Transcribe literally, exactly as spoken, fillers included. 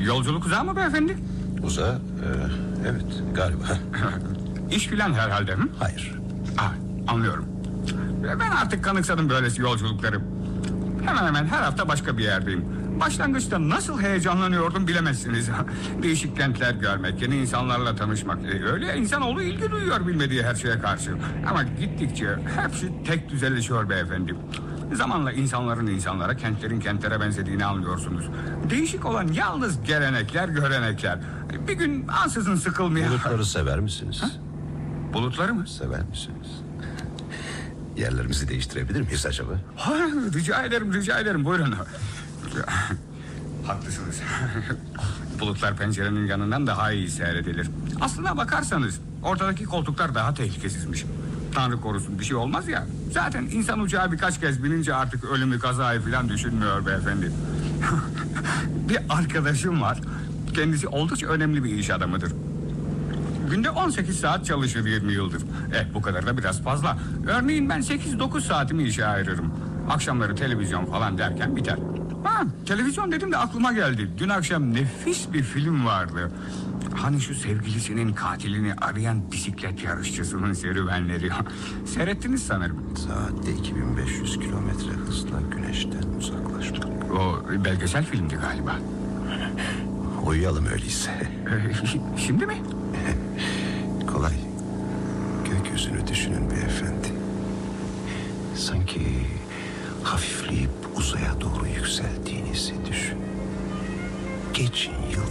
Yolculuk uzağı mı beyefendi? Uzağı, e, evet galiba. İş filan herhalde mi? Hayır. Ah, anlıyorum. Ben artık kanıksadım böylesi yolculukları. Hemen hemen her hafta başka bir yerdeyim. Başlangıçta nasıl heyecanlanıyordum bilemezsiniz. Değişik kentler görmek, yeni insanlarla tanışmak. E, öyle ya, insanoğlu ilgi duyuyor bilmediği her şeye karşı. Ama gittikçe hepsi tek düzeleşiyor beyefendi. Zamanla insanların insanlara, kentlerin kentlere benzediğini anlıyorsunuz. Değişik olan yalnız gelenekler, görenekler. Bir gün ansızın sıkılmaya... Bulutları sever misiniz? Ha? Bulutları mı? Sever misiniz? Yerlerimizi değiştirebilir miyiz acaba? Ha, rica ederim, rica ederim. Buyurun. Haklısınız. Bulutlar pencerenin yanından daha iyi seyredilir. Aslına bakarsanız ortadaki koltuklar daha tehlikesizmiş. Tanrı korusun bir şey olmaz ya. Zaten insan uçağa birkaç kez binince artık ölümü, kazayı falan düşünmüyor beyefendi. Bir arkadaşım var. Kendisi oldukça önemli bir iş adamıdır. Günde on sekiz saat çalışır yirmi yıldır. Eh, bu kadar da biraz fazla. Örneğin ben sekiz dokuz saatimi işe ayırırım. Akşamları televizyon falan derken biter. Ha, televizyon dedim de aklıma geldi. Dün akşam nefis bir film vardı. Hani şu sevgilisinin katilini arayan bisiklet yarışçısının serüvenleri. Seyrettiniz sanırım. Saatte iki bin beş yüz kilometre hızla güneşten uzaklaşmak. O belgesel filmdi galiba. Uyuyalım öyleyse. Ee, şimdi mi?